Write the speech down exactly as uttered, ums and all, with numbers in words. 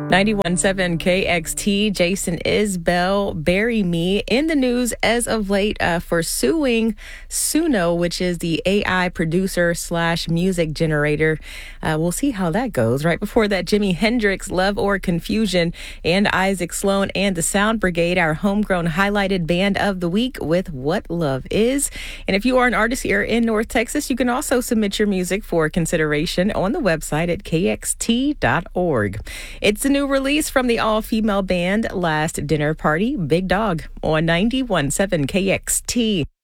ninety-one point seven K X T, Jason Isbell, Bury Me, in the news as of late uh, for suing Suno, which is the A I producer slash music generator. Uh, we'll see how that goes. Right before that, Jimi Hendrix, Love or Confusion, and Isaac Sloan and the Sound Brigade, our homegrown highlighted band of the week with What Love Is. And if you are an artist here in North Texas, you can also submit your music for consideration on the website at K X T dot org. It's a new release from the all-female band Last Dinner Party, Big Dog, on ninety-one point seven K X T.